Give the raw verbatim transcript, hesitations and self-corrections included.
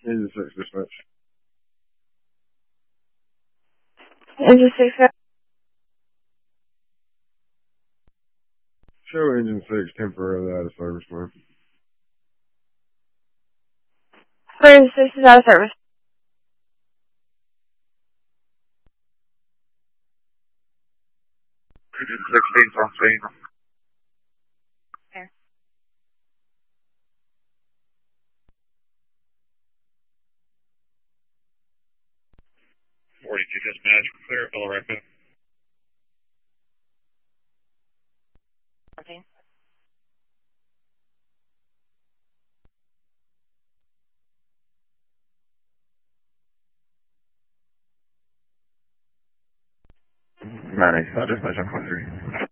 Engine six dispatch. Engine six. Show engine six temporarily out of service, man. Engine six is out of service. Engine sixteen from scene. Okay. forty-two dispatch, clear, fellow record. Okay. nine eighty-five dispatch, I'm twenty-three.